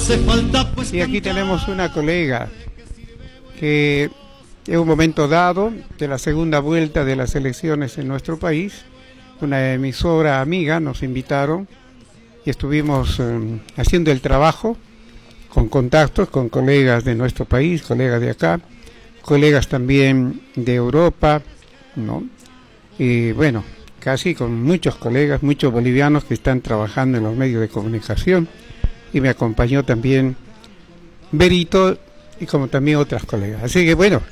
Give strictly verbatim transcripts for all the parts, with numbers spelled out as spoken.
hace falta pues. Y aquí tenemos una colega que en un momento dado de la segunda vuelta de las elecciones en nuestro país, una emisora amiga nos invitaron y estuvimos eh, haciendo el trabajo con contactos con colegas de nuestro país, colegas de acá, colegas también de Europa, ¿no? Y bueno, casi con muchos colegas, muchos bolivianos que están trabajando en los medios de comunicación, y me acompañó también Berito y como también otras colegas. Así que bueno,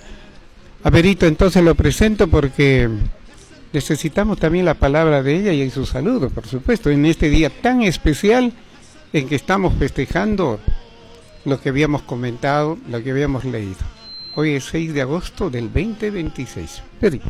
a Berito entonces lo presento porque necesitamos también la palabra de ella y su saludo, por supuesto, en este día tan especial en que estamos festejando lo que habíamos comentado, lo que habíamos leído. Hoy es seis de agosto del veinte veintiséis. Berito.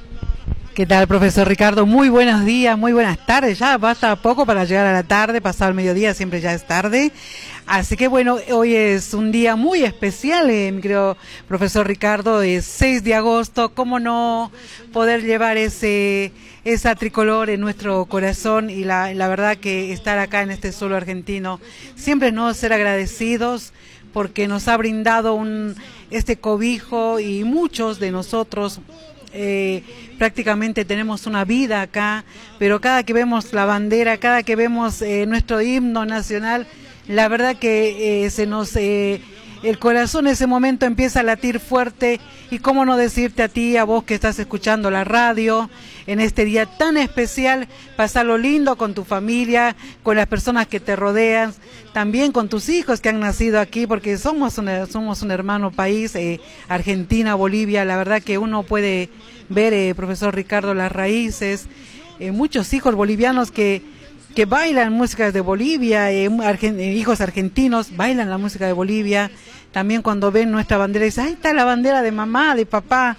¿Qué tal, profesor Ricardo? Muy buenos días, muy buenas tardes. Ya basta poco para llegar a la tarde, pasado el mediodía siempre ya es tarde. Así que bueno, hoy es un día muy especial, eh, mi querido profesor Ricardo, es seis de agosto. ¿Cómo no poder llevar ese esa tricolor en nuestro corazón? Y la, la verdad que estar acá en este suelo argentino, siempre no ser agradecidos porque nos ha brindado un este cobijo y muchos de nosotros Eh, prácticamente tenemos una vida acá, pero cada que vemos la bandera, cada que vemos eh, nuestro himno nacional, la verdad que eh, se nos eh, el corazón en ese momento empieza a latir fuerte. Y cómo no decirte a ti, a vos que estás escuchando la radio en este día tan especial, pasarlo lindo con tu familia, con las personas que te rodean, también con tus hijos que han nacido aquí, porque somos una, somos un hermano país, eh, Argentina, Bolivia. La verdad que uno puede ver, eh, profesor Ricardo, las raíces, eh, muchos hijos bolivianos que que bailan música de Bolivia, eh, argen, eh, hijos argentinos bailan la música de Bolivia. También cuando ven nuestra bandera dicen, ahí está la bandera de mamá, de papá.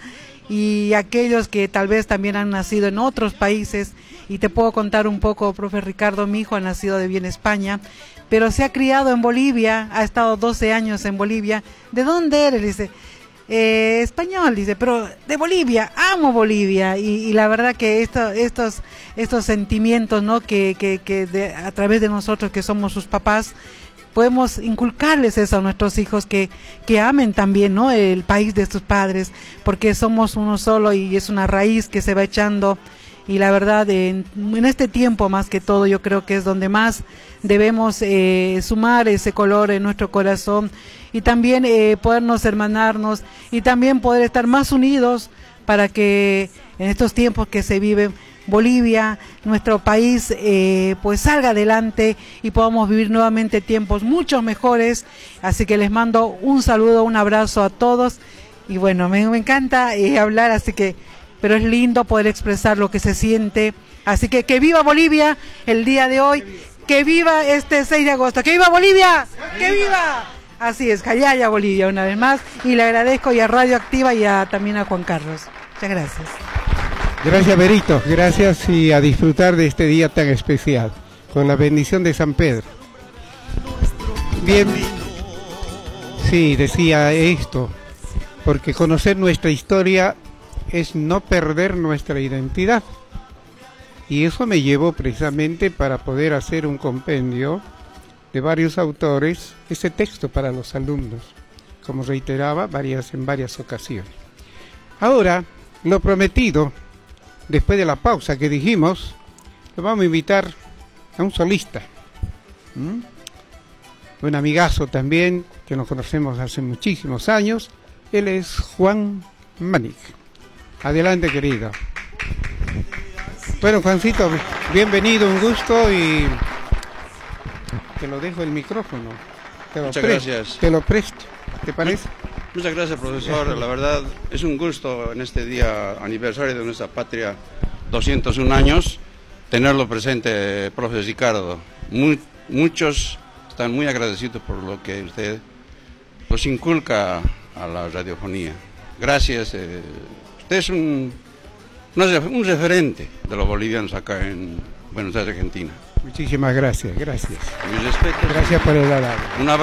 Y aquellos que tal vez también han nacido en otros países, y te puedo contar un poco, profe Ricardo, mi hijo ha nacido de bien España, pero se ha criado en Bolivia, ha estado doce años en Bolivia. ¿De dónde eres? Dice, eh, español, dice, pero de Bolivia, amo Bolivia. Y, y la verdad que esto, estos estos sentimientos, ¿no? que, que, que de, a través de nosotros que somos sus papás, podemos inculcarles eso a nuestros hijos, que, que amen también, ¿no? el país de sus padres, porque somos uno solo y es una raíz que se va echando. Y la verdad, en, en este tiempo más que todo, yo creo que es donde más debemos eh, sumar ese color en nuestro corazón, y también eh, podernos hermanarnos, y también poder estar más unidos para que en estos tiempos que se viven, Bolivia, nuestro país, eh, pues salga adelante y podamos vivir nuevamente tiempos mucho mejores. Así que les mando un saludo, un abrazo a todos. Y bueno, me, me encanta eh, hablar, así que, pero es lindo poder expresar lo que se siente. Así que que viva Bolivia el día de hoy, que viva este seis de agosto, que viva Bolivia, que viva. Así es, Jayaya Bolivia una vez más, y le agradezco y a Radio Activa y a, también a Juan Carlos. Muchas gracias. Gracias, Berito, gracias, y a disfrutar de este día tan especial, con la bendición de San Pedro. Bien, sí, decía esto, porque conocer nuestra historia es no perder nuestra identidad, y eso me llevó precisamente para poder hacer un compendio de varios autores, ese texto para los alumnos, como reiteraba varias, en varias ocasiones. Ahora, lo prometido, después de la pausa que dijimos, lo vamos a invitar a un solista, ¿Mm? un amigazo también, que nos conocemos hace muchísimos años. Él es Juan Manic. Adelante, querido. Bueno, Juancito, bienvenido, un gusto, y te lo dejo el micrófono. Te lo Muchas presto, gracias. Te lo presto, ¿te parece? Muchas gracias, profesor. La verdad es un gusto en este día aniversario de nuestra patria, doscientos un años, tenerlo presente, profe Ricardo. Muy, muchos están muy agradecidos por lo que usted nos inculca a la radiofonía. Gracias. Eh, usted es un, un referente de los bolivianos acá en Buenos Aires, Argentina. Muchísimas gracias, gracias. Mis respetos. Gracias por el halago. Un abrazo.